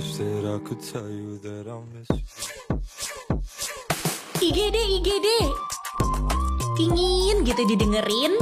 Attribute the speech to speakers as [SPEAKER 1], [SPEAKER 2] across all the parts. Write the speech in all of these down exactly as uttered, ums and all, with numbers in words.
[SPEAKER 1] wish that I could tell you that I'll miss you.
[SPEAKER 2] I G D, I G D. Pingin gitu didengerin.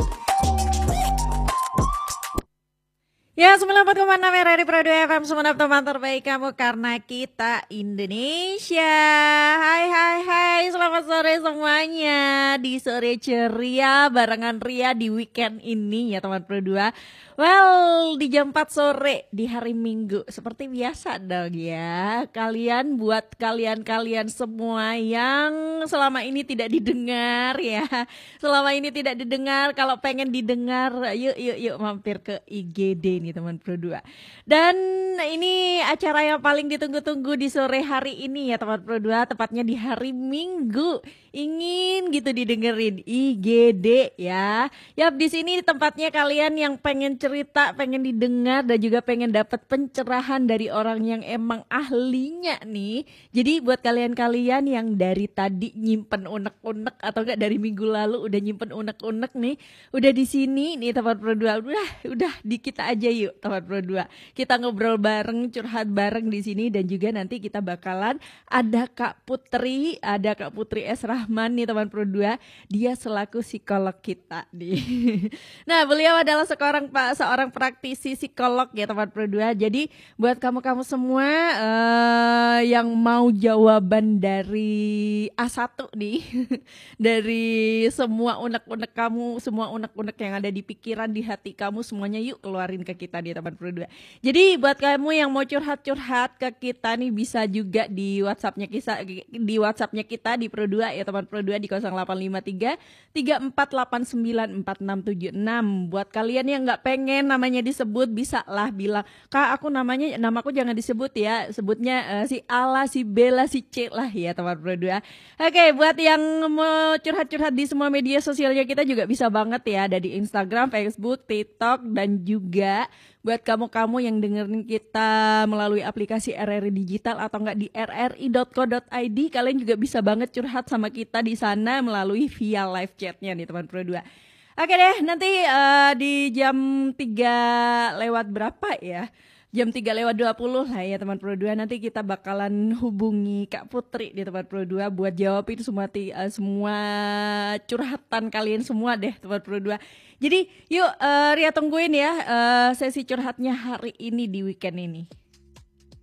[SPEAKER 3] Ya, sembilan puluh empat koma enam R R I Pro dua F M, semangat teman terbaik kamu karena kita Indonesia. Hai hai hai, selamat sore semuanya. Di sore ceria barengan Ria di weekend ini ya teman Pro dua. Well, di jam empat sore di hari Minggu seperti biasa dong ya. Kalian buat kalian-kalian semua yang selama ini tidak didengar ya. Selama ini tidak didengar, kalau pengen didengar yuk yuk yuk mampir ke I G D nih teman Pro dua. Dan ini acara yang paling ditunggu-tunggu di sore hari ini ya teman Pro dua, tepatnya di hari Minggu. Ingin gitu didengerin I G D ya. Yap, di sini tempatnya kalian yang pengen cerita, pengen didengar dan juga pengen dapat pencerahan dari orang yang emang ahlinya nih. Jadi buat kalian-kalian yang dari tadi nyimpen unek-unek atau enggak dari minggu lalu udah nyimpen unek-unek nih, udah di sini nih teman Pro dua. Udah, udah di kita aja yuk teman Pro dua. Kita ngobrol bareng, curhat bareng di sini dan juga nanti kita bakalan ada Kak Putri, ada Kak Putri S. Rahman nih teman Pro dua. Dia selaku psikolog kita nih. Nah, beliau adalah seorang Pak seorang praktisi psikolog ya teman Pro dua. Jadi buat kamu-kamu semua uh, yang mau jawaban dari A satu nih dari semua unek-unek kamu, semua unek-unek yang ada di pikiran, di hati kamu, semuanya yuk keluarin ke kita di teman Pro dua. Jadi buat kamu yang mau curhat-curhat ke kita nih bisa juga di WhatsAppnya kita di WhatsAppnya kita di Pro dua ya teman Pro dua di nol delapan lima tiga tiga empat delapan sembilan empat enam tujuh enam. Buat kalian yang nggak pengen namanya disebut bisa lah bilang, Kak aku namanya namaku jangan disebut ya, sebutnya uh, si Ala, si Bella, si C lah ya teman Pro dua. Oke, buat yang mau curhat-curhat di semua media sosialnya kita juga bisa banget ya, ada di Instagram, Facebook, TikTok dan juga buat kamu-kamu yang dengerin kita melalui aplikasi R R I Digital atau enggak di r r i dot co dot i d, kalian juga bisa banget curhat sama kita di sana melalui via live chatnya nih teman Pro dua. Oke deh, nanti uh, di jam tiga lewat berapa ya? Jam tiga lewat dua puluh lah ya teman Pro dua. Nanti kita bakalan hubungi Kak Putri di teman Pro dua buat jawabin semua uh, semua curhatan kalian semua deh teman Pro dua. Jadi yuk uh, Ria tungguin ya uh, sesi curhatnya hari ini di weekend ini.